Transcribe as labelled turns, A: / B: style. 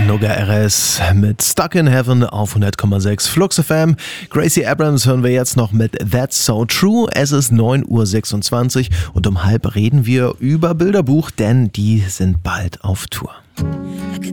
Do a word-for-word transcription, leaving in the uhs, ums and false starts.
A: Noga R S mit Stuck in Heaven auf hundert Komma sechs Flux F M. Gracie Abrams hören wir jetzt noch mit That's So True. Es ist neun Uhr sechsundzwanzig und um halb reden wir über Bilderbuch, denn die sind bald auf Tour.
B: I could